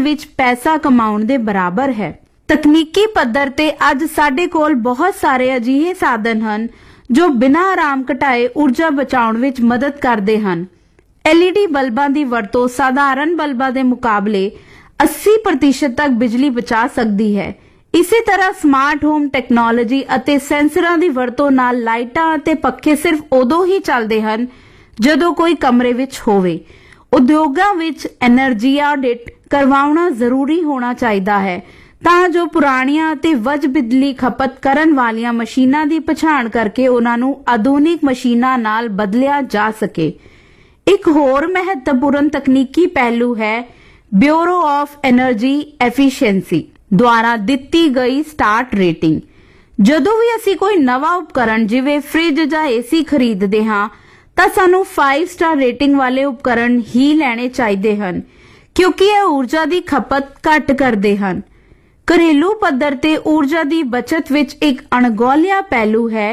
ਵਿੱਚ ਪੈਸਾ ਕਮਾਉਣ ਦੇ ਬਰਾਬਰ ਹੈ। ਤਕਨੀਕੀ ਪੱਧਰ ਤੇ ਅੱਜ ਸਾਡੇ ਕੋਲ ਬਹੁਤ ਸਾਰੇ ਅਜਿਹੇ ਸਾਧਨ ਹਨ ਜੋ ਬਿਨਾਂ ਆਰਾਮ ਘਟਾਏ ਊਰਜਾ ਬਚਾਉਣ ਵਿੱਚ ਮਦਦ ਕਰਦੇ ਹਨ। LED ਬਲਬਾਂ ਦੀ ਵਰਤੋਂ ਸਾਧਾਰਨ ਬਲਬਾਂ ਦੇ ਮੁਕਾਬਲੇ 80% ਤੱਕ ਬਿਜਲੀ ਬਚਾ ਸਕਦੀ ਹੈ। ਇਸੇ ਤਰ੍ਹਾਂ ਸਮਾਰਟ ਹੋਮ ਟੈਕਨੋਲੋਜੀ ਅਤੇ ਸੈਂਸਰਾਂ ਦੀ ਵਰਤੋਂ ਨਾਲ ਲਾਈਟਾਂ ਅਤੇ ਪੱਖੇ ਸਿਰਫ ਉਦੋਂ ਹੀ ਚੱਲਦੇ ਹਨ ਜਦੋਂ ਕੋਈ ਕਮਰੇ ਵਿੱਚ ਹੋਵੇ। ਉਦਯੋਗਾਂ ਵਿੱਚ ਐਨਰਜੀ ਆਡਿਟ ਕਰਵਾਉਣਾ ਜ਼ਰੂਰੀ ਹੋਣਾ ਚਾਹੀਦਾ ਹੈ ਤਾਂ ਜੋ ਪੁਰਾਣੀਆਂ ਅਤੇ ਵੱਧ ਬਿਜਲੀ ਖਪਤ ਕਰਨ ਵਾਲੀਆਂ ਮਸ਼ੀਨਾਂ ਦੀ ਪਛਾਣ ਕਰਕੇ ਉਹਨਾਂ ਨੂੰ ਆਧੁਨਿਕ ਮਸ਼ੀਨਾਂ ਨਾਲ ਬਦਲਿਆ ਜਾ ਸਕੇ। ਇੱਕ ਹੋਰ ਮਹੱਤਵਪੂਰਨ ਤਕਨੀਕੀ ਪਹਿਲੂ ਹੈ ਬਿਊਰੋ ਆਫ ਐਨਰਜੀ ਐਫੀਸ਼ੀਐਂਸੀ ਦੁਆਰਾ ਦਿੱਤੀ ਗਈ ਸਟਾਰਟ ਰੇਟਿੰਗ। ਜਦੋਂ ਵੀ ਅਸੀਂ ਕੋਈ ਨਵਾਂ ਉਪਕਰਨ ਜਿਵੇਂ ਫ੍ਰਿਜ ਜਾਂ AC ਖਰੀਦਦੇ ਹਾਂ ਤਾਂ ਸਾਨੂੰ 5 ਸਟਾਰ ਰੇਟਿੰਗ ਵਾਲੇ ਉਪਕਰਨ ਹੀ ਲੈਣੇ ਚਾਹੀਦੇ ਹਨ ਕਿਉਂਕਿ ਇਹ ਊਰਜਾ ਦੀ ਖਪਤ ਘੱਟ ਕਰਦੇ ਹਨ। ਘਰੇਲੂ ਪੱਧਰ ਤੇ ਊਰਜਾ ਦੀ ਬਚਤ ਵਿੱਚ ਇੱਕ ਅਣਗੌਲਿਆ ਪਹਿਲੂ ਹੈ।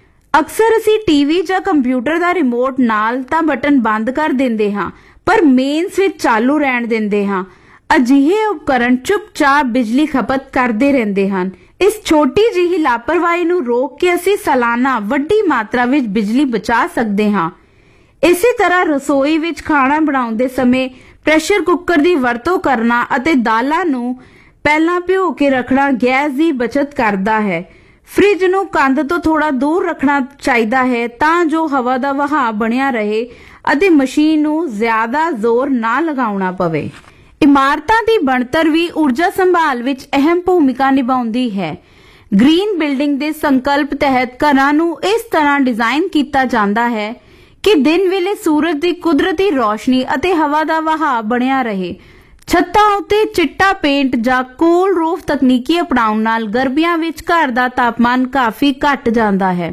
ਅਕਸਰ ਅਸੀਂ TV ਜਾਂ ਕੰਪਿਊਟਰ ਦਾ ਰਿਮੋਟ ਨਾਲ ਤਾਂ ਬਟਨ ਬੰਦ ਕਰ ਦਿੰਦੇ ਹਾਂ ਪਰ ਮੇਨ ਸਵਿਚ ਚਾਲੂ ਰਹਿਣ ਦਿੰਦੇ ਹਾਂ। ਅਜਿਹੇ ਉਪਕਰਨ ਚੁੱਪਚਾਪ ਬਿਜਲੀ ਖਪਤ ਕਰਦੇ ਰਹਿੰਦੇ ਹਨ। ਇਸ ਛੋਟੀ ਜਿਹੀ ਲਾਪਰਵਾਹੀ ਨੂੰ ਰੋਕ ਕੇ ਅਸੀਂ ਸਾਲਾਨਾ ਵੱਡੀ ਮਾਤਰਾ ਵਿੱਚ ਬਿਜਲੀ ਬਚਾ ਸਕਦੇ ਹਾਂ। ਇਸੇ ਤਰ੍ਹਾਂ ਰਸੋਈ ਵਿੱਚ ਖਾਣਾ ਬਣਾਉਂਦੇ ਸਮੇਂ ਪ੍ਰੈਸ਼ਰ ਕੁੱਕਰ ਦੀ ਵਰਤੋਂ ਕਰਨਾ ਅਤੇ ਦਾਲਾਂ ਨੂੰ ਪਹਿਲਾਂ ਭਿਓ ਕੇ ਰੱਖਣਾ ਗੈਸ ਦੀ ਬਚਤ ਕਰਦਾ ਹੈ। ਫ੍ਰਿਜ ਨੂੰ ਕੰਧ ਤੋਂ ਥੋੜਾ ਦੂਰ ਰੱਖਣਾ ਚਾਹੀਦਾ ਹੈ ਤਾਂ ਜੋ ਹਵਾ ਦਾ ਵਹਾਅ ਬਣਿਆ ਰਹੇ ਅਤੇ ਮਸ਼ੀਨ ਨੂੰ ਜ਼ਿਆਦਾ ਜ਼ੋਰ ਨਾ ਲਗਾਉਣਾ ਪਵੇ। ਇਮਾਰਤਾਂ ਦੀ ਬਣਤਰ ਵੀ ਊਰਜਾ ਸੰਭਾਲ ਵਿੱਚ ਅਹਿਮ ਭੂਮਿਕਾ ਨਿਭਾਉਂਦੀ ਹੈ। ਗ੍ਰੀਨ ਬਿਲਡਿੰਗ ਦੇ ਸੰਕਲਪ ਤਹਿਤ ਘਰਾਂ ਨੂੰ ਇਸ ਤਰ੍ਹਾਂ ਡਿਜ਼ਾਈਨ ਕੀਤਾ ਜਾਂਦਾ ਹੈ ਕਿ ਦਿਨ ਵੇਲੇ ਸੂਰਜ ਦੀ ਕੁਦਰਤੀ ਰੋਸ਼ਨੀ ਅਤੇ ਹਵਾ ਦਾ ਵਹਾਅ ਬਣਿਆ ਰਹੇ। ਛੱਤਾਂ ਉੱਤੇ ਚਿੱਟਾ ਪੇਂਟ ਜਾਂ ਕੂਲ ਰੂਫ ਤਕਨੀਕੀ ਅਪਣਾਉਣ ਨਾਲ ਗਰਮੀਆਂ ਵਿੱਚ ਘਰ ਦਾ ਤਾਪਮਾਨ ਕਾਫੀ ਘਟ ਜਾਂਦਾ ਹੈ।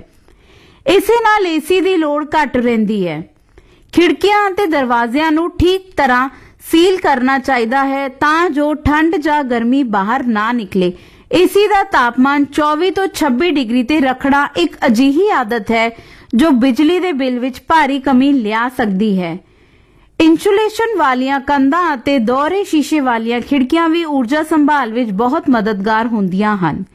ਇਸੇ ਨਾਲ AC ਦੀ ਲੋੜ ਘੱਟ ਰਹਿੰਦੀ ਹੈ। ਖਿੜਕੀਆਂ ਅਤੇ ਦਰਵਾਜ਼ਿਆਂ ਨੂੰ ਠੀਕ ਤਰ੍ਹਾਂ ਸੀਲ ਕਰਨਾ ਚਾਹੀਦਾ ਹੈ ਤਾਂ ਜੋ ਠੰਡ ਜਾਂ ਗਰਮੀ ਬਾਹਰ ਨਾ ਨਿਕਲੇ। AC ਦਾ ਤਾਪਮਾਨ 24 ਤੋਂ 26 ਡਿਗਰੀ ਤੇ ਰੱਖਣਾ ਇੱਕ ਅਜਿਹੀ ਆਦਤ ਹੈ ਜੋ ਬਿਜਲੀ ਦੇ ਬਿੱਲ ਵਿੱਚ ਭਾਰੀ ਕਮੀ ਲਿਆ ਸਕਦੀ ਹੈ। ਇੰਸੂਲੇਸ਼ਨ ਵਾਲੀਆਂ ਕੰਧਾਂ ਅਤੇ ਦੋਹਰੇ ਸ਼ੀਸ਼ੇ ਵਾਲੀਆਂ ਖਿੜਕੀਆਂ ਵੀ ਊਰਜਾ ਸੰਭਾਲ ਵਿੱਚ ਬਹੁਤ ਮਦਦਗਾਰ ਹੁੰਦੀਆਂ ਹਨ।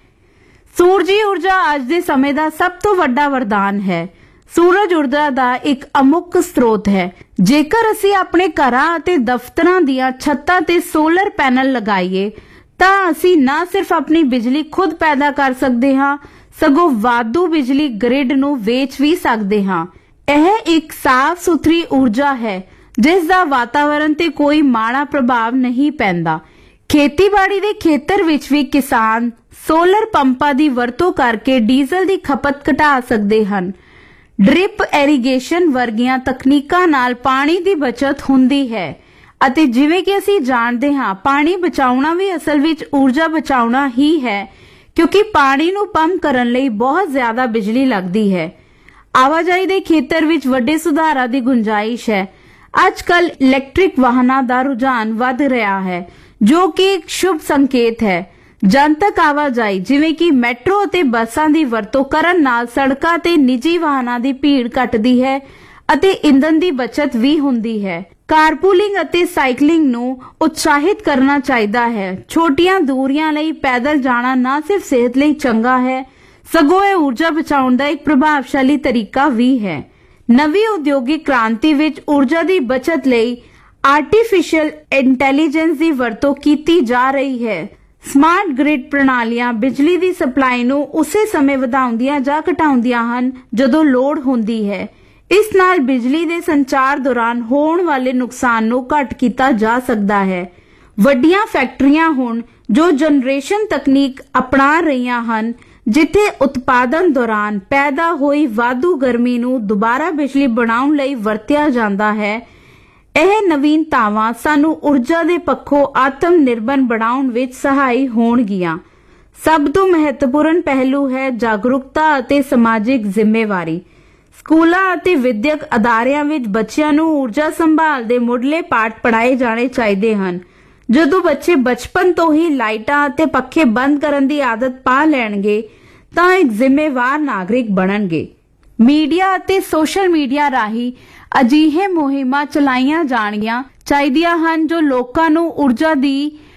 ਸੂਰਜੀ ਊਰਜਾ ਅੱਜ ਦੇ ਸਮੇਂ ਦਾ ਸਭ ਤੋਂ ਵੱਡਾ ਵਰਦਾਨ ਹੈ। ਸੂਰਜ ਊਰਜਾ ਦਾ ਇੱਕ ਅਮੁੱਕ ਸਰੋਤ ਹੈ। ਜੇਕਰ ਅਸੀਂ ਆਪਣੇ ਘਰਾਂ ਅਤੇ ਦਫ਼ਤਰਾਂ ਦੀਆਂ ਛੱਤਾਂ ਤੇ ਸੋਲਰ ਪੈਨਲ ਲਗਾਈਏ ਤਾਂ ਅਸੀਂ ਨਾ ਸਿਰਫ ਆਪਣੀ ਬਿਜਲੀ ਖੁਦ ਪੈਦਾ ਕਰ ਸਕਦੇ ਹਾਂ ਸਗੋਂ ਵਾਧੂ ਬਿਜਲੀ ਗ੍ਰਿਡ ਨੂੰ ਵੇਚ ਵੀ ਸਕਦੇ ਹਾਂ। ਇਹ ਇੱਕ ਸਾਫ਼ ਸੁਥਰੀ ਊਰਜਾ ਹੈ ਜਿਸ ਦਾ ਵਾਤਾਵਰਣ ਤੇ ਕੋਈ ਮਾੜਾ ਪ੍ਰਭਾਵ ਨਹੀਂ ਪੈਂਦਾ। ਖੇਤੀਬਾੜੀ ਦੇ ਖੇਤਰ ਵਿੱਚ ਵੀ ਕਿਸਾਨ ਸੋਲਰ ਪੰਪਾਂ ਦੀ ਵਰਤੋਂ ਕਰਕੇ ਡੀਜ਼ਲ ਦੀ ਖਪਤ ਘਟਾ ਸਕਦੇ ਹਨ। ਡ੍ਰਿਪ ਇਰੀਗੇਸ਼ਨ ਵਰਗੀਆਂ ਤਕਨੀਕਾਂ ਨਾਲ ਪਾਣੀ ਦੀ ਬਚਤ ਹੁੰਦੀ ਹੈ ਅਤੇ ਜਿਵੇਂ ਕਿ ਅਸੀਂ ਜਾਣਦੇ ਹਾਂ ਪਾਣੀ ਬਚਾਉਣਾ ਵੀ ਅਸਲ ਵਿੱਚ ਊਰਜਾ ਬਚਾਉਣਾ ਹੀ ਹੈ ਕਿਉਂਕਿ ਪਾਣੀ ਨੂੰ ਪੰਪ ਕਰਨ ਲਈ ਬਹੁਤ ਜ਼ਿਆਦਾ ਬਿਜਲੀ ਲੱਗਦੀ ਹੈ। ਆਵਾਜਾਈ ਦੇ ਖੇਤਰ ਵਿੱਚ ਵੱਡੇ ਸੁਧਾਰਾਂ ਦੀ ਗੁੰਜਾਇਸ਼ ਹੈ। ਅੱਜ ਕੱਲ੍ਹ ਇਲੈਕਟ੍ਰਿਕ ਵਾਹਨਾਂ ਦਾ ਰੁਝਾਨ ਵੱਧ ਰਿਹਾ ਹੈ ਜੋ ਕਿ ਇੱਕ ਸ਼ੁਭ ਸੰਕੇਤ ਹੈ। ਜਨਤਕ ਆਵਾਜਾਈ ਜਿਵੇਂ ਕਿ ਮੈਟਰੋ ਅਤੇ ਬੱਸਾਂ ਦੀ ਵਰਤੋਂ ਕਰਨ ਨਾਲ ਸੜਕਾਂ ਤੇ ਨਿੱਜੀ ਵਾਹਨਾਂ ਦੀ ਭੀੜ ਘਟਦੀ ਹੈ ਅਤੇ ਇੰਧਨ ਦੀ ਬਚਤ ਵੀ ਹੁੰਦੀ ਹੈ। ਕਾਰਪੂਲਿੰਗ ਅਤੇ ਸਾਈਕਲਿੰਗ ਨੂੰ ਉਤਸ਼ਾਹਿਤ ਕਰਨਾ ਚਾਹੀਦਾ ਹੈ। ਛੋਟੀਆਂ ਦੂਰੀਆਂ ਲਈ ਪੈਦਲ ਜਾਣਾ ਨਾ ਸਿਰਫ ਸਿਹਤ ਲਈ ਚੰਗਾ ਹੈ ਸਗੋਂ ਇਹ ਊਰਜਾ ਬਚਾਉਣ ਦਾ ਇੱਕ ਪ੍ਰਭਾਵਸ਼ਾਲੀ ਤਰੀਕਾ ਵੀ ਹੈ। ਨਵੀਂ ਉਦਯੋਗਿਕ ਕ੍ਰਾਂਤੀ ਵਿੱਚ ਊਰਜਾ ਦੀ ਬਚਤ ਲਈ ਆਰਟੀਫੀਸ਼ੀਅਲ ਇੰਟੈਲੀਜੈਂਸ ਦੀ ਵਰਤੋਂ ਕੀਤੀ ਜਾ ਰਹੀ ਹੈ। ਸਮਾਰਟ ਗ੍ਰਿਡ ਪ੍ਰਣਾਲੀਆਂ ਬਿਜਲੀ ਦੀ ਸਪਲਾਈ ਨੂੰ ਉਸੇ ਸਮੇਂ ਵਧਾਉਂਦੀਆਂ ਜਾਂ ਘਟਾਉਂਦੀਆਂ ਹਨ ਜਦੋਂ ਲੋੜ ਹੁੰਦੀ ਹੈ। ਇਸ ਨਾਲ ਬਿਜਲੀ ਦੇ ਸੰਚਾਰ ਦੌਰਾਨ ਹੋਣ ਵਾਲੇ ਨੁਕਸਾਨ ਨੂੰ ਘੱਟ ਕੀਤਾ ਜਾ ਸਕਦਾ ਹੈ। ਵੱਡੀਆਂ ਫੈਕਟਰੀਆਂ ਹੁਣ ਜੋ ਜਨਰੇਸ਼ਨ ਤਕਨੀਕ ਅਪਣਾ ਰਹੀਆਂ ਹਨ ਜਿੱਥੇ ਉਤਪਾਦਨ ਦੌਰਾਨ ਪੈਦਾ ਹੋਈ ਵਾਧੂ ਗਰਮੀ ਨੂੰ ਦੁਬਾਰਾ ਬਿਜਲੀ ਬਣਾਉਣ ਲਈ ਵਰਤਿਆ ਜਾਂਦਾ ਹੈ। ਇਹ ਨਵੀਨਤਾਵਾਂ ਸਾਨੂੰ ਊਰਜਾ ਦੇ ਪੱਖੋਂ ਆਤਮ ਨਿਰਭਰ ਬਣਾਉਣ ਵਿੱਚ ਸਹਾਈ ਹੋਣਗੀਆਂ। ਸਭ ਤੋਂ ਮਹੱਤਵਪੂਰਨ ਪਹਿਲੂ ਹੈ ਜਾਗਰੂਕਤਾ ਅਤੇ ਸਮਾਜਿਕ ਜ਼ਿੰਮੇਵਾਰੀ। ਸਕੂਲਾਂ ਅਤੇ ਵਿਦਿਅਕ ਅਦਾਰਿਆਂ ਵਿੱਚ ਬੱਚਿਆਂ ਨੂੰ ਊਰਜਾ ਸੰਭਾਲ ਦੇ ਮੁੱਢਲੇ ਪਾਠ ਪੜ੍ਹਾਏ ਜਾਣੇ ਚਾਹੀਦੇ ਹਨ। ਜਦੋਂ ਬੱਚੇ ਬਚਪਨ ਤੋਂ ਹੀ ਲਾਈਟਾਂ ਅਤੇ ਪੱਖੇ ਬੰਦ ਕਰਨ ਦੀ ਆਦਤ ਪਾ ਲੈਣਗੇ ਤਾਂ ਇੱਕ ਜ਼ਿੰਮੇਵਾਰ ਨਾਗਰਿਕ ਬਣਨਗੇ। ਮੀਡੀਆ ਅਤੇ ਸੋਸ਼ਲ ਮੀਡੀਆ ਰਾਹੀਂ ਅਜਿਹੇ ਮੁਹਿੰਮਾਂ ਚਲਾਈਆਂ ਜਾਣੀਆਂ ਚਾਹੀਦੀਆਂ ਹਨ ਜੋ ਲੋਕਾਂ ਨੂੰ ਊਰਜਾ ਦੀ